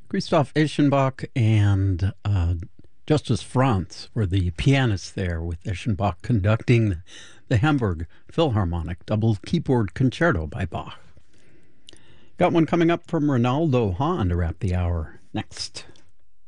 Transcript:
Christoph Eschenbach and Justus Franz were the pianists there, with Eschenbach conducting the Hamburg Philharmonic Double Keyboard Concerto by Bach. Got one coming up from Ronaldo Hahn to wrap the hour next.